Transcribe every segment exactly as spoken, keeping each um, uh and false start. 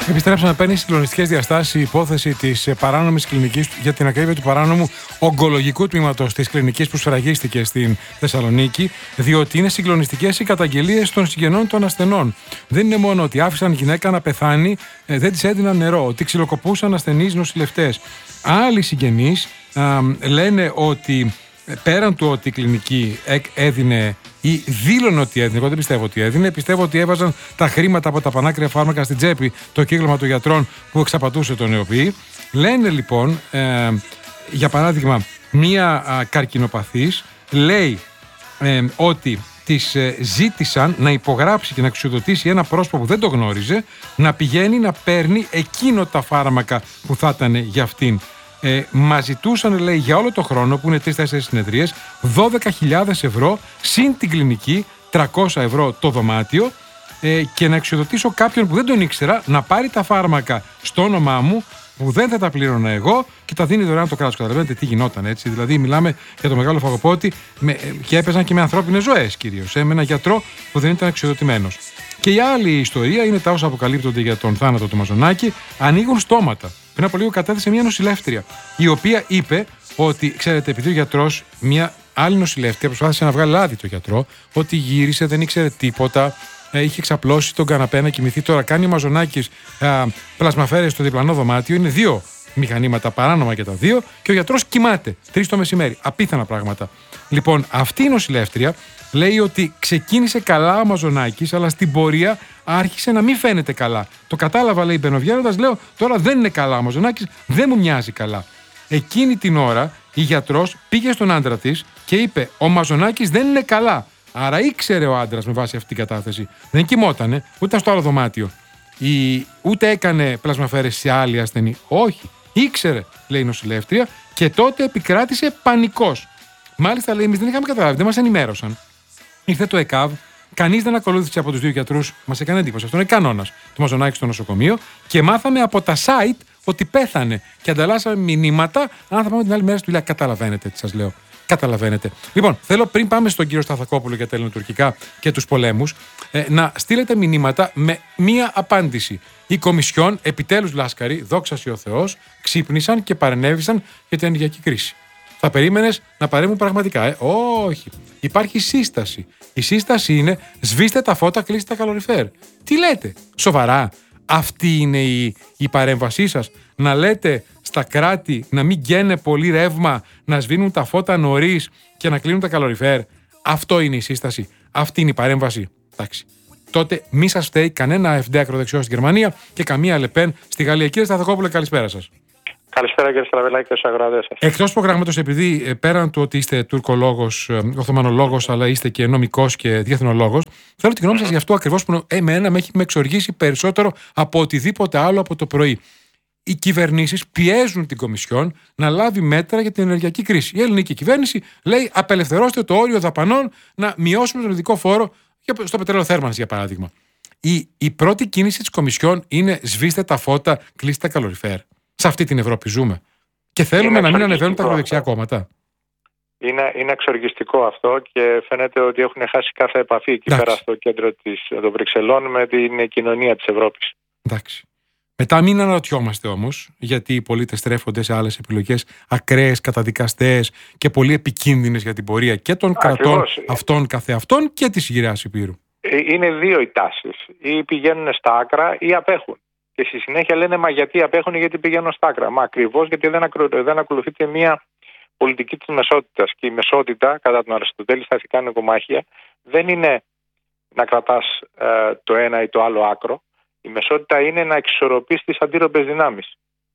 Επιστρέψαμε, παίρνει συγκλονιστικές διαστάσεις η υπόθεση της παράνομης κλινικής, για την ακρίβεια του παράνομου ογκολογικού τμήματος της κλινικής που σφραγίστηκε στην Θεσσαλονίκη, διότι είναι συγκλονιστικές οι καταγγελίες των συγγενών των ασθενών. Δεν είναι μόνο ότι άφησαν γυναίκα να πεθάνει, δεν της έδιναν νερό, ότι ξυλοκοπούσαν ασθενείς νοσηλευτές. Άλλοι συγγενείς α, λένε ότι πέραν του ότι η κλινική έδινε ή δήλωνε ότι έδινε, εγώ δεν πιστεύω ότι έδινε, πιστεύω ότι έβαζαν τα χρήματα από τα πανάκρια φάρμακα στην τσέπη το κύκλωμα των γιατρών που εξαπατούσε τον νεοποιή. Λένε λοιπόν, ε, για παράδειγμα, μία α, καρκινοπαθής λέει ε, ότι της ε, ζήτησαν να υπογράψει και να εξουδοτήσει ένα πρόσωπο που δεν το γνώριζε, να πηγαίνει να παίρνει εκείνο τα φάρμακα που θα ήταν για αυτήν. Ε, μας ζητούσαν, λέει, για όλο το χρόνο, που είναι τρεις-τέσσερις συνεδρίες, δώδεκα χιλιάδες ευρώ συν την κλινική, τριακόσια ευρώ το δωμάτιο, ε, και να εξοδοτήσω κάποιον που δεν τον ήξερα να πάρει τα φάρμακα στο όνομά μου, που δεν θα τα πλήρωνα εγώ και τα δίνει δωρεάν το κράτος. Καταλαβαίνετε τι γινόταν, έτσι. Δηλαδή, μιλάμε για το μεγάλο φαγοπότη με, και έπαιζαν και με ανθρώπινες ζωές κυρίως. Ε, με ένα γιατρό που δεν ήταν εξοδοτημένος. Και η άλλη ιστορία είναι τα όσα αποκαλύπτονται για τον θάνατο του Μαζονάκη. Ανοίγουν στόματα. Πριν από λίγο κατέθεσε μια νοσηλεύτρια, η οποία είπε ότι, ξέρετε, επειδή ο γιατρός, μια άλλη νοσηλεύτρια προσπάθησε να βγάλει λάδι το γιατρό, ότι γύρισε, δεν ήξερε τίποτα, είχε ξαπλώσει τον καναπέ να κοιμηθεί. Τώρα κάνει ο Μαζονάκης πλασμαφέρες στο διπλανό δωμάτιο, είναι δύο μηχανήματα παράνομα και τα δύο, και ο γιατρός κοιμάται τρεις το μεσημέρι. Απίθανα πράγματα. Λοιπόν, αυτή η νοσηλεύτρια λέει ότι ξεκίνησε καλά ο Μαζονάκης, αλλά στην πορεία άρχισε να μην φαίνεται καλά. Το κατάλαβα, λέει, μπαινοβγαίνοντας, λέω, τώρα δεν είναι καλά ο Μαζονάκης, δεν μου μοιάζει καλά. Εκείνη την ώρα η γιατρός πήγε στον άντρα της και είπε: ο Μαζονάκης δεν είναι καλά. Άρα ήξερε ο άντρας με βάση αυτή την κατάθεση. Δεν κοιμότανε, ούτε ήταν στο άλλο δωμάτιο. Η... Ούτε έκανε πλασμαφέρες σε άλλη ασθενή. Όχι. Ήξερε, λέει η νοσηλεύτρια, και τότε επικράτησε πανικός. Μάλιστα, λέει, εμείς δεν είχαμε καταλάβει, δεν μας ενημέρωσαν. Ήρθε το ΕΚΑΒ, κανείς δεν ακολούθησε από τους δύο γιατρούς, μας έκανε εντύπωση. Αυτό είναι κανόνας. Το Μαζονάκη στο νοσοκομείο, και μάθαμε από τα site ότι πέθανε. Και ανταλλάσσαμε μηνύματα, αν θα πάμε την άλλη μέρα στη δουλειά. Καταλαβαίνετε τι σας λέω. Καταλαβαίνετε. Λοιπόν, θέλω πριν πάμε στον κύριο Σταθακόπουλο για τα ελληνοτουρκικά και τους πολέμους, ε, να στείλετε μηνύματα με μία απάντηση. Η Κομισιόν, επιτέλους Λάσκαρη, δόξα σοι ο Θεός, ξύπνησαν και παρενέβησαν για την ενεργειακή κρίση. Θα περίμενες να παρέμβουν πραγματικά, ε? Όχι. Υπάρχει σύσταση. Η σύσταση είναι: σβήστε τα φώτα, κλείστε τα καλοριφέρ. Τι λέτε, σοβαρά? Αυτή είναι η, η παρέμβασή σας? Να λέτε στα κράτη να μην γκαίνε πολύ ρεύμα, να σβήνουν τα φώτα νωρίς και να κλείνουν τα καλοριφέρ? Αυτό είναι η σύσταση? Αυτή είναι η παρέμβαση? Εντάξει. Τότε μη σας φταίει κανένα εφ ντι ακροδεξιό στη Γερμανία και καμία Λεπέν στη Γαλλία. Κύριε Σταθακόπουλε, καλησπέρα σας. Καλησπέρα, κύριε Στραβελάκη, και στους αγρότες σας. Εκτός προγράμματος, επειδή πέραν του ότι είστε τουρκολόγος, οθωμανολόγος, αλλά είστε και νομικός και διεθνολόγος, θέλω τη γνώμη σας για αυτό ακριβώς που εμένα με έχει με εξοργήσει περισσότερο από οτιδήποτε άλλο από το πρωί. Οι κυβερνήσεις πιέζουν την Κομισιόν να λάβει μέτρα για την ενεργειακή κρίση. Η ελληνική κυβέρνηση λέει: απελευθερώστε το όριο δαπανών, να μειώσουμε τον ειδικό φόρο στο πετρέλαιο θέρμανσης, για παράδειγμα. Η, η πρώτη κίνηση της Κομισιόν είναι: σβήστε τα φώτα, κλείστε τα καλοριφέρ. Σε αυτή την Ευρώπη ζούμε. Και θέλουμε είναι να μην ανεβαίνουν τα ακροδεξιά κόμματα. Είναι, είναι εξοργιστικό αυτό, και φαίνεται ότι έχουν χάσει κάθε επαφή εκεί Εντάξει. πέρα στο κέντρο της, των Βρυξελών με την κοινωνία της Ευρώπης. Εντάξει. Μετά μην αναρωτιόμαστε όμως, γιατί οι πολίτες στρέφονται σε άλλες επιλογές ακραίες, καταδικαστές και πολύ επικίνδυνες για την πορεία και των Ακριβώς. κρατών αυτών καθεαυτών και της γυραιάς Υπήρου. Είναι δύο οι τάσεις. Ή πηγαίνουν στα άκρα ή απέχουν. Και στη συνέχεια λένε: μα γιατί απέχουν, γιατί πηγαίνουν στα άκρα? Μα ακριβώς γιατί δεν, ακρου... δεν ακολουθείται μια πολιτική της μεσότητας. Και η μεσότητα, κατά τον Αριστοτέλη στα ηθικά νοικομάχια, δεν είναι να κρατάς ε, το ένα ή το άλλο άκρο. Η μεσότητα είναι να εξισορροπείς τις αντίρροπες δυνάμεις.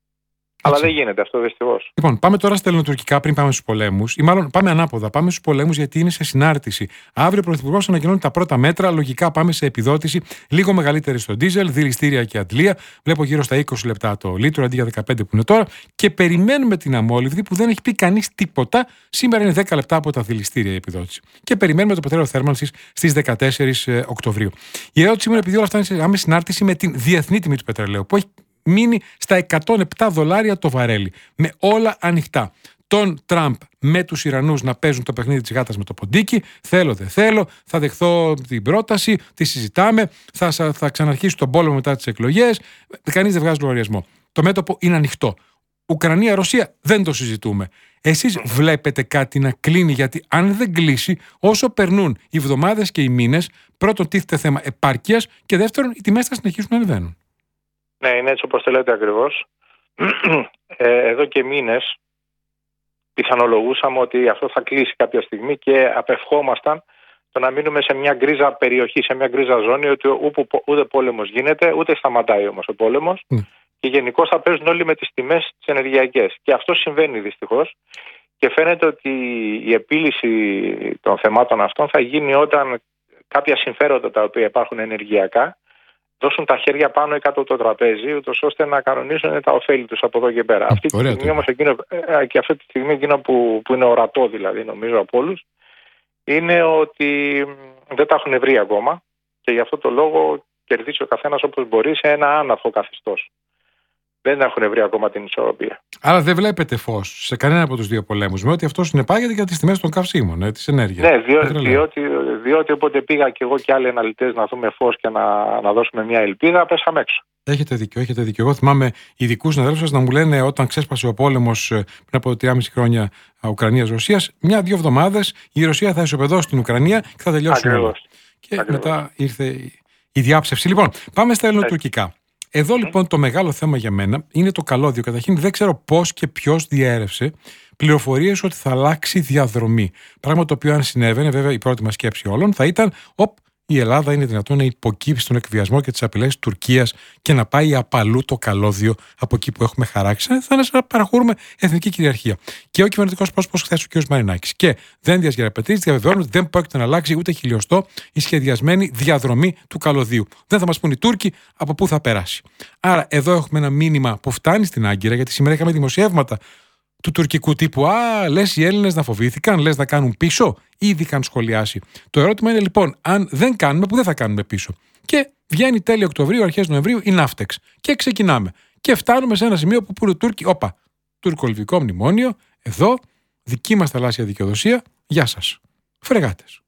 Αλλά δεν γίνεται αυτό, δυστυχώς. Λοιπόν, πάμε τώρα στα ελληνοτουρκικά πριν πάμε στους πολέμους. Ή μάλλον πάμε ανάποδα. Πάμε στους πολέμους, γιατί είναι σε συνάρτηση. Αύριο ο Πρωθυπουργός ανακοινώνει τα πρώτα μέτρα. Λογικά πάμε σε επιδότηση λίγο μεγαλύτερη στο ντίζελ, δηληστήρια και αντλία. Βλέπω γύρω στα είκοσι λεπτά το λίτρο αντί για δεκαπέντε που είναι τώρα. Και περιμένουμε την αμόλυβδη, που δεν έχει πει κανείς τίποτα. Σήμερα είναι δέκα λεπτά από τα δηληστήρια η επιδότηση. Και περιμένουμε το πετρέλαιο θέρμανσης στις δεκατέσσερις Οκτωβρίου. Η ερώτησή μου είναι, επειδή όλα αυτά είναι σε άμεση συνάρτηση με την διεθνή τιμή του πετρελαίου, που έχει μείνει στα εκατόν επτά δολάρια το βαρέλι, με όλα ανοιχτά. τον Τραμπ με τους Ιρανούς να παίζουν το παιχνίδι της γάτας με το ποντίκι. Θέλω, δεν θέλω, θα δεχθώ την πρόταση, τη συζητάμε, θα, θα ξαναρχίσει τον πόλεμο μετά τις εκλογές. Κανείς δεν βγάζει λογαριασμό. Το μέτωπο είναι ανοιχτό. Ουκρανία-Ρωσία δεν το συζητούμε. Εσείς βλέπετε κάτι να κλείνει, γιατί αν δεν κλείσει, όσο περνούν οι εβδομάδες και οι μήνες, πρώτον τίθεται θέμα επάρκειας και δεύτερον οι τιμές θα συνεχίσουν να ανεβαίνουν. Ναι, είναι έτσι όπως το λέτε ακριβώς. Ε, εδώ και μήνες πιθανολογούσαμε ότι αυτό θα κλείσει κάποια στιγμή και απευχόμασταν το να μείνουμε σε μια γκρίζα περιοχή, σε μια γκρίζα ζώνη, ότι ούτε πόλεμος γίνεται, ούτε σταματάει όμως ο πόλεμος. Mm. Και γενικώς θα παίζουν όλοι με τις τιμές τις ενεργειακές. Και αυτό συμβαίνει δυστυχώς. Και φαίνεται ότι η επίλυση των θεμάτων αυτών θα γίνει όταν κάποια συμφέροντα τα οποία υπάρχουν ενεργειακά δώσουν τα χέρια πάνω ή κάτω από το τραπέζι, ούτως ώστε να κανονίσουν τα ωφέλη τους από εδώ και πέρα. Αυτή τη στιγμή όμως εκείνο, και αυτή τη στιγμή εκείνο που, που είναι ορατό, δηλαδή νομίζω από όλους, είναι ότι δεν τα έχουν βρει ακόμα και γι' αυτό το λόγο κερδίσει ο καθένας όπως μπορεί σε ένα άναρχο καθεστώς. Δεν έχουν βρει ακόμα την ισορροπία. Άρα δεν βλέπετε φως σε κανένα από τους δύο πολέμους, με ότι αυτό συνεπάγεται για τις τιμές των καυσίμων, ε, της ενέργειας. Ναι, διό, διότι, διότι όποτε πήγα και εγώ και άλλοι αναλυτές να δούμε φως και να, να δώσουμε μια ελπίδα, πέσαμε έξω. Έχετε δίκιο, έχετε δίκιο. Εγώ θυμάμαι ειδικούς συναδέλφους σας να μου λένε όταν ξέσπασε ο πόλεμος πριν από τρία και μισό χρόνια Ουκρανίας-Ρωσίας, μια-δύο εβδομάδες η Ρωσία θα ισοπεδώσει την Ουκρανία και θα τελειώσει όλα. Και Ακριβώς. μετά ήρθε η διάψευση. Λοιπόν, πάμε στα ελληνοτουρκικά. Εδώ λοιπόν το μεγάλο θέμα για μένα είναι το καλώδιο. Καταρχήν δεν ξέρω πώς και ποιος διέρευσε πληροφορίες ότι θα αλλάξει διαδρομή. Πράγμα το οποίο αν συνέβαινε, βέβαια η πρώτη μας σκέψη όλων θα ήταν οπ, η Ελλάδα είναι δυνατόν να υποκύψει στον εκβιασμό και τις απειλές της Τουρκίας και να πάει απαλού το καλώδιο από εκεί που έχουμε χαράξει. Θα είναι σαν να παραχωρούμε εθνική κυριαρχία. Και ο κυβερνητικός πρόσωπος χθες ο κ. Μαρινάκης και Δένδιας Γεραπετρίτης διαβεβαιώνουν ότι δεν πρόκειται να αλλάξει ούτε χιλιοστό η σχεδιασμένη διαδρομή του καλωδίου. Δεν θα μας πούν οι Τούρκοι από πού θα περάσει. Άρα εδώ έχουμε ένα μήνυμα που φτάνει στην Άγκυρα, γιατί σήμερα είχαμε δημοσιεύματα του τουρκικού τύπου. Α, λες οι Έλληνες να φοβήθηκαν, λες να κάνουν πίσω. Ήδη είχαν σχολιάσει. Το ερώτημα είναι λοιπόν, αν δεν κάνουμε, που δεν θα κάνουμε πίσω. Και βγαίνει τέλη Οκτωβρίου, αρχές Νοεμβρίου η Ναύτεξ. Και ξεκινάμε. Και φτάνουμε σε ένα σημείο που πούνε οι Τούρκοι, όπα, τουρκολιβικό μνημόνιο, εδώ, δική μας θαλάσσια δικαιοδοσία, γεια σας. Φρεγάτες.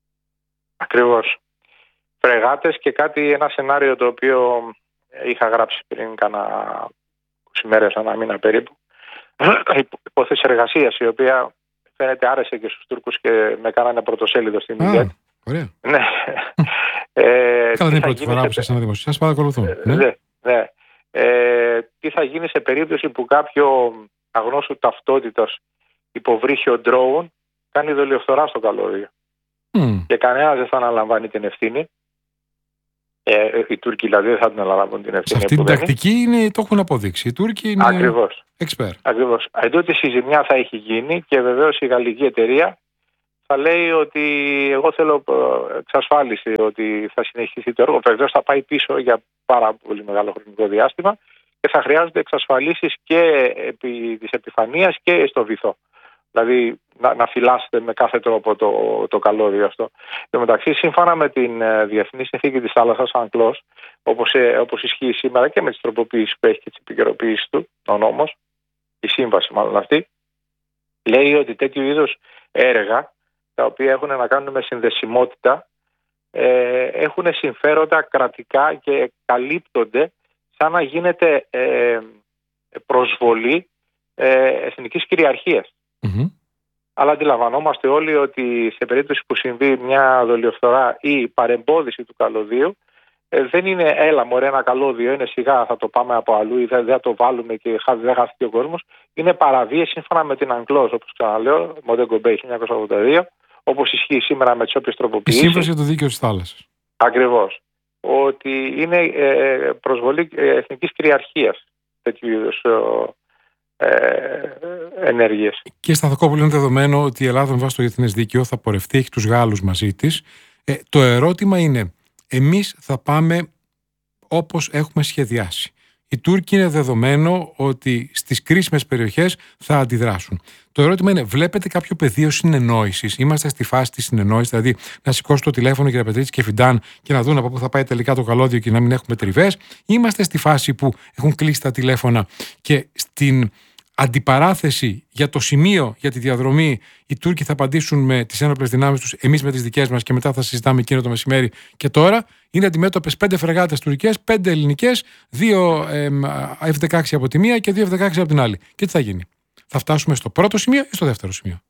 Ακριβώς. Φρεγάτες και κάτι, ένα σενάριο το οποίο είχα γράψει πριν κάνα είκοσι μέρες, ένα μήνα περίπου. Υπόθεση εργασίας, η οποία φαίνεται άρεσε και στους Τούρκους και με κάνανε πρωτοσέλιδο στην Ινδία. Ωραία. Ναι. ε, Καλά, δεν είναι πρώτη φορά που σας αναδημοσιεύσεις. Σας παρακολουθούν. Ε, ναι. ναι. Ε, τι θα γίνει σε περίπτωση που κάποιο αγνώστου ταυτότητας υποβρύχιο ντρόουν κάνει δολιοφθορά στο καλώδιο. Mm. Και κανένας δεν θα αναλαμβάνει την ευθύνη. Ε, οι Τούρκοι δηλαδή δεν θα την αναλάβουν την ευθύνη. Σε αυτή την τακτική είναι, το έχουν αποδείξει. Οι Τούρκοι είναι Ακριβώς. expert. Ακριβώς. Εντούτοις η ζημιά θα έχει γίνει και βεβαίως η γαλλική εταιρεία θα λέει ότι εγώ θέλω εξασφάλιση ότι θα συνεχίσει το έργο. Βεβαίως θα πάει πίσω για πάρα πολύ μεγάλο χρονικό διάστημα και θα χρειάζονται εξασφαλίσεις και επί της επιφανείας και στο βυθό. Δηλαδή να, να φυλάσσεται με κάθε τρόπο το, το καλώδιο αυτό. Εν τω μεταξύ, σύμφωνα με την uh, Διεθνή Συνθήκη της Θάλασσας Ανκλός, όπως, ε, όπως ισχύει σήμερα και με τις τροποποιήσεις που έχει και τις επικαιροποιήσεις του, ο νόμος, η σύμβαση μάλλον αυτή, λέει ότι τέτοιου είδους έργα, τα οποία έχουν να κάνουν με συνδεσιμότητα, ε, έχουν συμφέροντα κρατικά και καλύπτονται σαν να γίνεται ε, προσβολή ε, εθνικής κυριαρχίας. Mm-hmm. Αλλά αντιλαμβανόμαστε όλοι ότι σε περίπτωση που συμβεί μια δολιοφθορά ή παρεμπόδιση του καλωδίου, ε, δεν είναι έλα μωρέ ένα καλώδιο, είναι σιγά θα το πάμε από αλλού ή δεν θα το βάλουμε και δεν χάθηκε ο κόσμος. Είναι παραβίαση σύμφωνα με την Ανκλός, όπως ξαναλέω, Μοντέγκο Μπέι χίλια εννιακόσια ογδόντα δύο, όπως ισχύει σήμερα με τις όποιες τροποποιήσεις. Η σύμβαση για το δίκαιο της θάλασσας. Ακριβώς. Ότι είναι ε, προσβολή ε, εθνικής κυριαρχίας τέτοιου είδους Ε, ενέργειες. Και Σταθακόπουλο, είναι δεδομένο ότι η Ελλάδα με βάση το διεθνές δίκαιο θα πορευτεί, έχει τους Γάλλους μαζί της. Ε, το ερώτημα είναι, εμείς θα πάμε όπως έχουμε σχεδιάσει. Οι Τούρκοι είναι δεδομένο ότι στις κρίσιμες περιοχές θα αντιδράσουν. Το ερώτημα είναι, βλέπετε κάποιο πεδίο συνεννόησης? Είμαστε στη φάση της συνεννόησης, δηλαδή να σηκώσουν το τηλέφωνο για Πετρίτσι και Φιντάν και να δουν από πού θα πάει τελικά το καλώδιο και να μην έχουμε τριβές? Είμαστε στη φάση που έχουν κλείσει τα τηλέφωνα και στην αντιπαράθεση για το σημείο, για τη διαδρομή. Οι Τούρκοι θα απαντήσουν με τις ένοπλες δυνάμεις τους, εμείς με τις δικές μας, και μετά θα συζητάμε εκείνο το μεσημέρι. Και τώρα είναι αντιμέτωπες πέντε φρεγάτες τουρκικές, πέντε ελληνικές, δύο εφ δεκαέξι από τη μία και δύο εφ δεκαέξι από την άλλη. Και τι θα γίνει? Θα φτάσουμε στο πρώτο σημείο ή στο δεύτερο σημείο?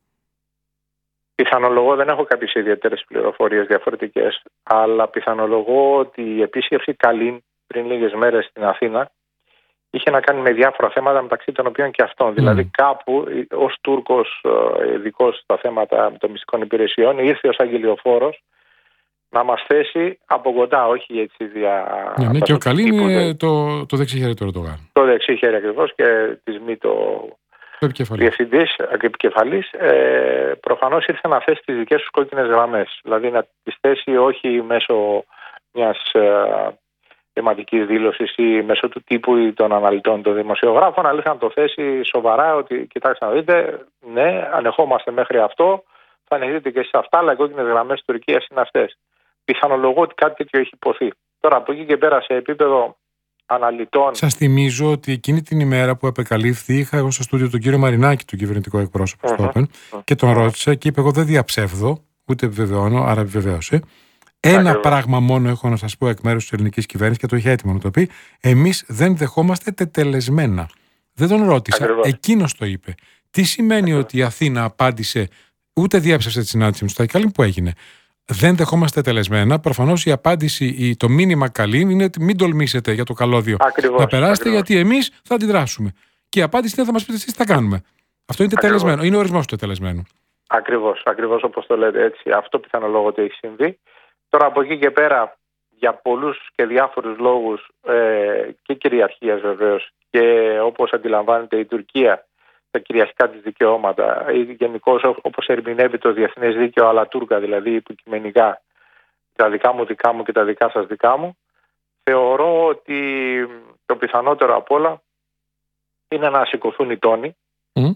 Πιθανολογώ, δεν έχω κάποιες ιδιαίτερες πληροφορίες διαφορετικές, αλλά πιθανολογώ ότι η επίσκεψη Καλίν πριν λίγες μέρες στην Αθήνα είχε να κάνει με διάφορα θέματα, μεταξύ των οποίων και αυτών. Mm. Δηλαδή, κάπου ως Τούρκος ειδικός στα θέματα των μυστικών υπηρεσιών ήρθε ως αγγελιοφόρος να μας θέσει από κοντά, όχι έτσι δια. Ναι, ναι, και ο Καλίν είναι το, το δεξί χέρι του Ερντογάν. Το δεξί χέρι ακριβώς, και της μη το. Διευθυντής, επικεφαλής, ε, προφανώς ήρθε να θέσει τις δικές τους κόκκινες γραμμές. Δηλαδή να τις θέσει όχι μέσω μιας ε, θεματικής δήλωσης ή μέσω του τύπου ή των αναλυτών των δημοσιογράφων, αλλά ήρθε να το θέσει σοβαρά ότι, κοιτάξτε να δείτε, ναι, ανεχόμαστε μέχρι αυτό, θα ανεχθείτε και σε αυτά, αλλά οι κόκκινες γραμμές της Τουρκίας είναι αυτές. Πιθανολογώ ότι κάτι τέτοιο έχει υποθεί. Τώρα από εκεί και πέρα σε επίπεδο αναλυτών. Σας θυμίζω ότι εκείνη την ημέρα που επεκαλύφθη, είχα εγώ στο στούντιο τον κύριο Μαρινάκη, τον κυβερνητικό εκπρόσωπο mm-hmm. στο Open, mm-hmm. και τον ρώτησα και είπε: εγώ δεν διαψεύδω, ούτε επιβεβαιώνω, άρα επιβεβαίωσε. Ένα Ακριβώς. πράγμα μόνο έχω να σας πω εκ μέρους της ελληνικής κυβέρνησης, και το είχε έτοιμο να το πει: εμείς δεν δεχόμαστε τετελεσμένα. Δεν τον ρώτησα, Ακριβώς. εκείνος το είπε. Τι σημαίνει Ακριβώς. ότι η Αθήνα απάντησε, ούτε διέψευσε τη συνάντηση με τους Καλίν που έγινε? Δεν δεχόμαστε τελεσμένα. Προφανώς η απάντηση, το μήνυμα Καλίν είναι ότι μην τολμήσετε για το καλώδιο Ακριβώς, να περάσετε, ακριβώς. γιατί εμείς θα αντιδράσουμε. Και η απάντηση είναι: θα μας πείτε εσείς τι θα κάνουμε. Αυτό είναι τελεσμένο. Είναι ο ορισμός του τελεσμένου. Ακριβώς, ακριβώς όπως το λέτε έτσι. Αυτό πιθανολόγω ότι έχει συμβεί. Τώρα από εκεί και πέρα, για πολλούς και διάφορους λόγους ε, και κυριαρχίας βεβαίως, και όπως αντιλαμβάνεται η Τουρκία τα κυριαρχικά της δικαιώματα, ή γενικώς όπως ερμηνεύει το διεθνές δίκαιο αλλά Τούρκα, δηλαδή υποκειμενικά, τα δικά μου δικά μου και τα δικά σας δικά μου, θεωρώ ότι το πιθανότερο απ' όλα είναι να σηκωθούν οι τόνοι. Mm.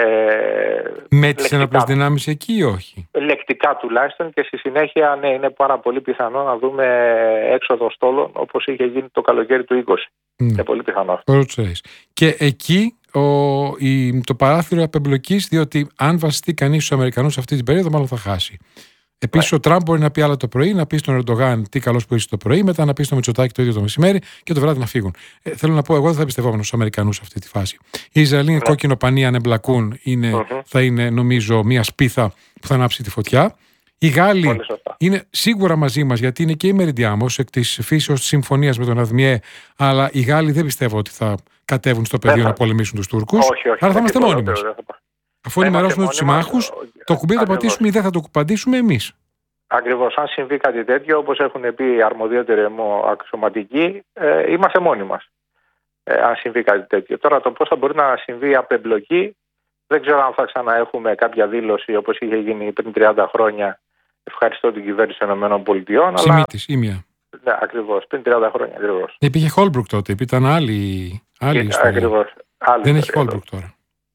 Ε, με τις ενόπλες δυνάμεις εκεί ή όχι? Λεκτικά τουλάχιστον, και στη συνέχεια ναι, είναι πάρα πολύ πιθανό να δούμε έξοδο στόλων όπως είχε γίνει το καλοκαίρι του είκοσι. Mm. Είναι πολύ πιθανό. Και εκεί ο, η, το παράθυρο απεμπλοκής, διότι αν βασιστεί κανείς στους Αμερικανούς αυτή την περίοδο, μάλλον θα χάσει. Επίσης, ναι. ο Τραμπ μπορεί να πει άλλα το πρωί, να πει στον Ερντογάν τι καλός που είσαι το πρωί, μετά να πει στο Μητσοτάκη το ίδιο το μεσημέρι και το βράδυ να φύγουν. Ε, θέλω να πω, εγώ δεν θα πιστευόμουν στους Αμερικανούς σε αυτή τη φάση. Οι Ισραηλοί είναι ναι. κόκκινο πανί, αν εμπλακούν, είναι, mm-hmm. θα είναι νομίζω μια σπίθα που θα ανάψει τη φωτιά. Οι Γάλλοι είναι σίγουρα μαζί μας, γιατί είναι και η Μεριντιάμος εκ της φύσεως της συμφωνίας με τον Αδμιέ, αλλά οι Γάλλοι δεν πιστεύω ότι θα κατέβουν στο πεδίο να πολεμήσουν τους Τούρκους. Όχι, όχι, άρα θα είμαστε μόνοι μας. Αφού ενημερώσουμε τους συμμάχους, το κουμπί θα το πατήσουμε ή δεν θα το πατήσουμε εμείς. Ακριβώς. Αν συμβεί κάτι τέτοιο, όπως έχουν πει οι αρμοδιότεροι αξιωματικοί, ε, είμαστε μόνοι μας. Ε, αν συμβεί κάτι τέτοιο. Τώρα το πώς θα μπορεί να συμβεί απεμπλοκή, δεν ξέρω αν θα ξαναέχουμε κάποια δήλωση όπως είχε γίνει πριν τριάντα χρόνια. Ευχαριστώ την κυβέρνηση των ΗΠΑ. Σημίτης, ήμια. Ναι, ακριβώς. Πριν τριάντα χρόνια ακριβώς. Υπήρχε Χόλμπρουκ τότε, ήταν άλλη, άλλη ιστορία. Ακριβώς. Άλλη δεν έχει Χόλμπρουκ τώρα.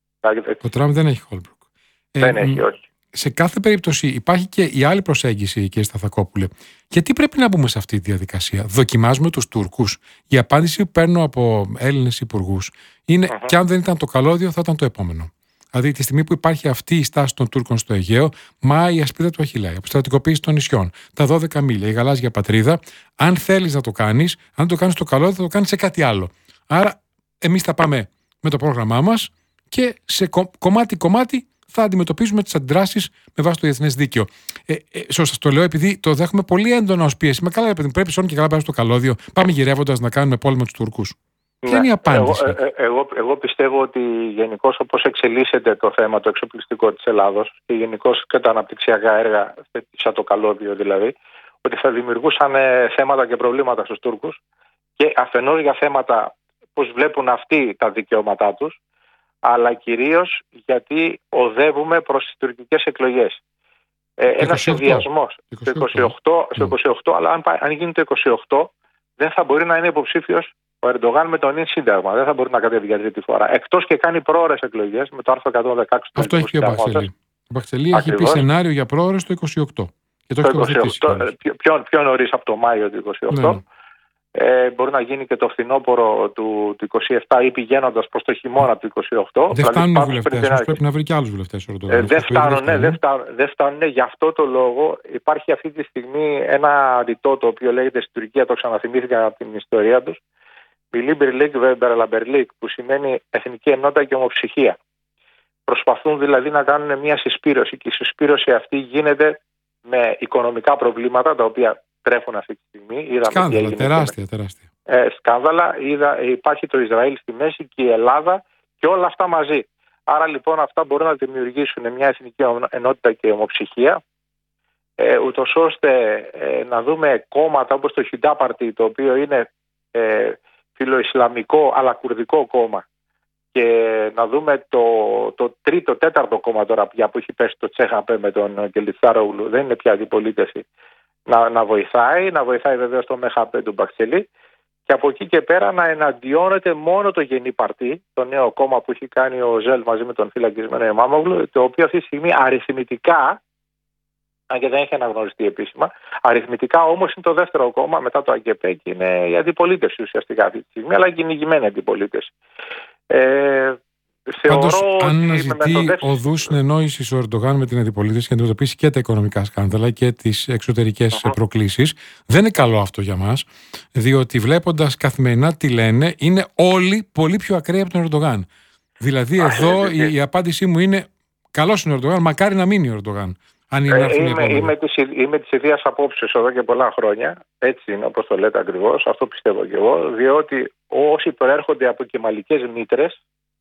Ο Τραμπ δεν έχει Χόλμπρουκ. Δεν ε, έχει, όχι. Σε κάθε περίπτωση υπάρχει και η άλλη προσέγγιση, κύριε Σταθακόπουλε. Γιατί πρέπει να μπούμε σε αυτή τη διαδικασία? Δοκιμάζουμε τους Τούρκους. Η απάντηση που παίρνω από Έλληνες υπουργούς είναι: uh-huh. και αν δεν ήταν το καλώδιο, θα ήταν το επόμενο. Δηλαδή, τη στιγμή που υπάρχει αυτή η στάση των Τούρκων στο Αιγαίο, μα η ασπίδα του Αχιλλέα, η στρατικοποίηση των νησιών, τα δώδεκα μίλια, η γαλάζια πατρίδα, αν θέλεις να το κάνεις, αν το κάνεις το καλώδιο, θα το κάνεις σε κάτι άλλο. Άρα, εμείς θα πάμε με το πρόγραμμά μας και σε κομμάτι-κομμάτι θα αντιμετωπίζουμε τις αντιδράσεις με βάση το διεθνές δίκαιο. Ε, ε, σας το λέω επειδή το δέχομαι πολύ έντονα ως πίεση. Μα καλά, παιδί, πρέπει σώνει και καλά πάει στο καλώδιο. Πάμε γυρεύοντας να κάνουμε πόλεμο τους Τούρκους. Ναι. Ποια είναι η απάντηση? Εγώ, ε, εγώ, εγώ πιστεύω ότι γενικώς όπως εξελίσσεται το θέμα το εξοπλιστικό της Ελλάδος και γενικώς και τα αναπτυξιακά έργα, σαν το καλώδιο δηλαδή, ότι θα δημιουργούσαν θέματα και προβλήματα στους Τούρκους, και αφενός για θέματα πώς βλέπουν αυτοί τα δικαιώματά τους, αλλά κυρίως γιατί οδεύουμε προς τις τουρκικές εκλογές. Ε, ένας συνδυασμός στο είκοσι οκτώ, στο είκοσι οκτώ, αλλά αν, αν γίνει το είκοσι οκτώ, δεν θα μπορεί να είναι υποψήφιος ο Ερντογάν με τον ίν σύνταγμα. Δεν θα μπορεί να κατέβει για τρίτη φορά. Εκτός και κάνει πρόωρες εκλογές με το άρθρο εκατόν δεκαέξι του Αυτό έχει και ο Μπαξελή. Ο Μπαξελή έχει πει σενάριο για πρόωρες το είκοσι οκτώ. Και το, το είκοσι οκτώ, πιο, πιο νωρίς από το Μάιο του είκοσι οκτώ. Ναι. Ε, μπορεί να γίνει και το φθινόπωρο του, του είκοσι επτά ή πηγαίνοντας προς το χειμώνα του είκοσι οκτώ. Δεν δηλαδή, φτάνουν οι βουλευτές, πρέπει, πρέπει να βρει και άλλους βουλευτές. Ε, δεν φτάνουν, ναι, δεν φτάνουν, δεν φτάνουν. Γι' αυτό το λόγο υπάρχει αυτή τη στιγμή ένα ρητό το οποίο λέγεται στην Τουρκία, το ξαναθυμήθηκα από την ιστορία τους, Μπιλίμπερλικ Βεμπερλαμπερλικ, που σημαίνει εθνική ενότητα και ομοψυχία. Προσπαθούν δηλαδή να κάνουν μια συσπήρωση και η συσπήρωση αυτή γίνεται με οικονομικά προβλήματα τα οποία τρέφουν αυτή τη στιγμή. Σκάνδαλα, τεράστια, τεράστια. Ε, σκάνδαλα, είδα, υπάρχει το Ισραήλ στη μέση και η Ελλάδα και όλα αυτά μαζί. Άρα λοιπόν αυτά μπορούν να δημιουργήσουν μια εθνική ενότητα και ομοψυχία, ε, ούτως ώστε ε, να δούμε κόμματα όπως το Χιντά Πάρτι, το οποίο είναι ε, φιλοϊσλαμικό αλλά κουρδικό κόμμα, και να δούμε το, το τρίτο, τέταρτο κόμμα τώρα πια που έχει πέσει το Τσέχαπε με τον Κελιτσάρογλου, δεν είναι πια αντιπολίτευση, να, να βοηθάει, να βοηθάει βεβαίως το ΜΕΧΑΠΕ του Μπαξελή, και από εκεί και πέρα να εναντιώνεται μόνο το Γενή Παρτί, το νέο κόμμα που έχει κάνει ο Ζέλ μαζί με τον φυλακισμένο Εμάμογλου, το οποίο αυτή τη στιγμή αριθμητικά, αν και δεν έχει αναγνωριστεί επίσημα, αριθμητικά όμως είναι το δεύτερο κόμμα μετά το ΑΚΕΠΕ και είναι η αντιπολίτευση ουσιαστικά αυτή τη στιγμή, αλλά κυνηγημένη αντιπολίτευση. Ε, Πάντως, αν αναζητεί οδούς συνεννόησης ο Ερντογάν με την αντιπολίτευση και αντιμετωπίσει και τα οικονομικά σκάνδαλα και τις εξωτερικές uh-huh. προκλήσεις, δεν είναι καλό αυτό για μας, διότι βλέποντας καθημερινά τι λένε, είναι όλοι πολύ πιο ακραίοι από τον Ερντογάν. Δηλαδή, uh-huh. εδώ η, η απάντησή μου είναι: καλός είναι ο Ερντογάν, μακάρι να μείνει ο Ερντογάν. Αν είναι ε, είμαι, είμαι, της, είμαι της ιδίας απόψεως εδώ και πολλά χρόνια. Έτσι είναι, όπως το λέτε ακριβώς. Αυτό πιστεύω και εγώ. Διότι όσοι προέρχονται από κεμαλικές μήτρες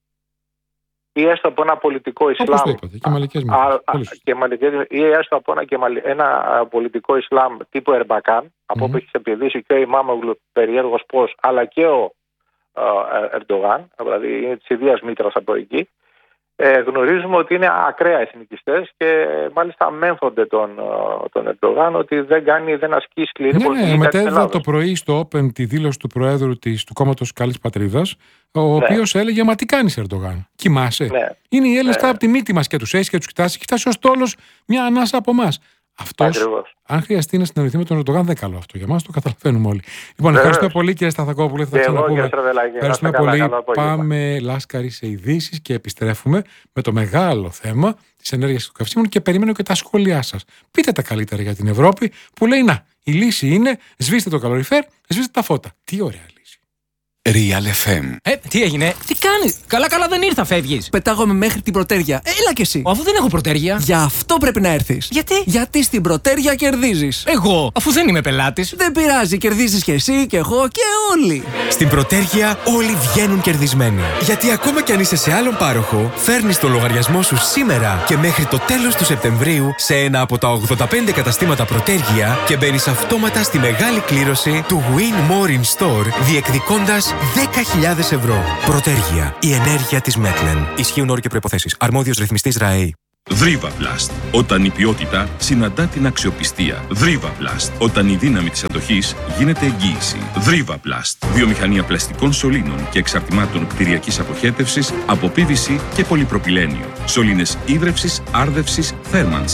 ή έστω από ένα πολιτικό Ισλάμ, όπως το είπατε, κεμαλικές μήτρες, ή έστω από ένα, κεμαλ, ένα πολιτικό Ισλάμ τύπου Ερμπακάν, mm-hmm. από όπου έχει επιδείξει και ο Ημάμογλου, περιέργως πώς, αλλά και ο ε, Ερντογάν, δηλαδή είναι της ιδίας μήτρας από εκεί. Ε, γνωρίζουμε ότι είναι ακραία εθνικιστές και μάλιστα μέμφονται τον, τον Ερντογάν ότι δεν κάνει, δεν ασκεί σκληρή ναι, πολιτική. Ναι, μετέδιδα το πρωί στο Open τη δήλωση του Προέδρου της, του κόμματος Καλής Πατρίδας, ο ναι. οποίος έλεγε: μα τι κάνεις, Ερντογάν, κοιμάσαι. Ναι. Είναι οι Έλληνες ναι. από τη μύτη μας και τους έχει και τους κοιτάσει και φτάσει ως τόλος μια ανάσα από εμάς. Αυτός, αν χρειαστεί να συνεννοηθεί με τον Ερντογάν, δεν είναι καλό αυτό για μας, το καταλαβαίνουμε όλοι. Λοιπόν, ευχαριστώ πολύ, κύριε Σταθακόπουλε. Θα ξαναπούμε. Ευχαριστούμε πολύ. Καλά, πάμε Λάσκαρη σε ειδήσεις και επιστρέφουμε με το μεγάλο θέμα της ενέργειας των καυσίμων και περιμένω και τα σχόλιά σας. Πείτε τα καλύτερα για την Ευρώπη που λέει: να, η λύση είναι σβήστε το καλοριφέρ, σβήστε τα φώτα. Τι ωραία λύση. Real εφ εμ. Ε, τι έγινε, τι κάνεις, καλά καλά δεν ήρθα, φεύγεις. Πετάγομαι μέχρι την Πρωτέρια, έλα κι εσύ. Αφού δεν έχω Πρωτέρια. Γι' αυτό πρέπει να έρθεις. Γιατί? Γιατί στην Πρωτέρια κερδίζεις. Εγώ, αφού δεν είμαι πελάτης. Δεν πειράζει, κερδίζεις κι εσύ και εγώ και όλοι. Στην Πρωτέρια όλοι βγαίνουν κερδισμένοι. Γιατί ακόμα κι αν είσαι σε άλλον πάροχο, φέρνεις το λογαριασμό σου σήμερα και μέχρι το τέλος του Σεπτεμβρίου σε ένα από τα ογδόντα πέντε καταστήματα Πρωτέρια και μπαίνεις αυτόματα στη μεγάλη κλήρωση του Win More in Store, διεκδικώντας δέκα χιλιάδες ευρώ. Πρωτέργεια. Η ενέργεια της Μέτλεν. Ισχύουν όροι και προϋποθέσεις. Αρμόδιος ρυθμιστής ΡΑΕΗ. Δρίβαπλαστ. Όταν η ποιότητα συναντά την αξιοπιστία. Δρίβαπλαστ. Όταν η δύναμη της αντοχής γίνεται εγγύηση. Δρίβαπλαστ. Βιομηχανία πλαστικών σωλήνων και εξαρτημάτων κτηριακής αποχέτευσης από πι βι σι και πολυπροπυλένιο. Σωλήνες ίδρευσης, άρδευσης, θέρμανσης.